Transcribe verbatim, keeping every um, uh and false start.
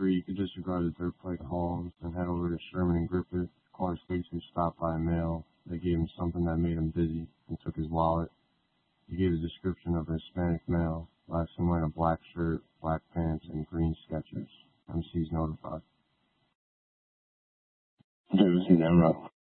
three, you could disregard the dirt plate Holmes and head over to Sherman and Griffith. Clark States was stopped by a male. They gave him something that made him dizzy and took his wallet. He gave a description of a Hispanic male, last seen wearing a black shirt, black pants, and green Skechers. M C's notified. Davis, he's in row.